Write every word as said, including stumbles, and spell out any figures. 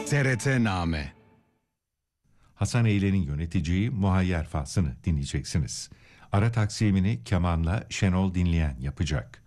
T R T Name. Hasan Eylen'in yöneteceği Muhayyer Faslını dinleyeceksiniz. Ara taksimini kemanla Şenol Dinleyen yapacak.